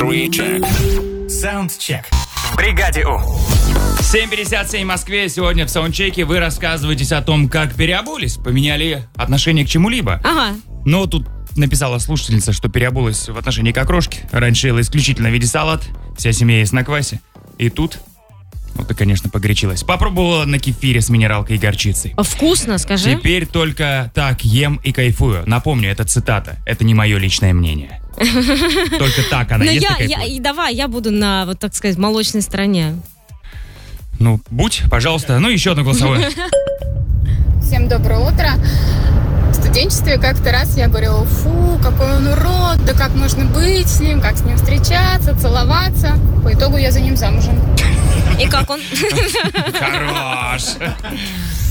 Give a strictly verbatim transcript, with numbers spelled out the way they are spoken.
Three check. Саундчек. В бригаде У. семь пятьдесят семь в Москве. Сегодня в саундчеке вы рассказываетесь о том, как переобулись, поменяли отношение к чему-либо. Ага. Но тут написала слушательница, что переобулась в отношении к окрошке. Раньше ела исключительно в виде салат, вся семья есть на квасе. И тут, ну ты, конечно, погорячилась. Попробовала на кефире с минералкой и горчицей. Вкусно, скажи. Теперь только так ем и кайфую. Напомню, это цитата. Это не мое личное мнение. Только так она Но ест я, и я, кайфует. и давай, я буду на, вот так сказать, молочной стороне. Ну, будь, пожалуйста. Ну, еще одно голосовое. Всем доброе утро. В студенчестве как-то раз я говорила: фу, какой он урод, да как можно быть с ним, как с ним встречаться, целоваться. По итогу я за ним замужем. И как он? Хорош.